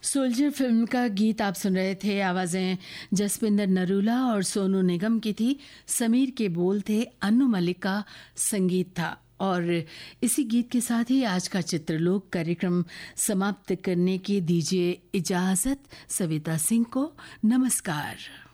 Soldier film का गीत आप सुन रहे थे। आवाजें जसपिंदर नरूला और सोनू निगम की थी। समीर के बोल थे, अनु मलिक का संगीत था। और इसी गीत के साथ ही आज का चित्रलोक कार्यक्रम समाप्त करने की दीजिए इजाजत। सविता सिंह को नमस्कार।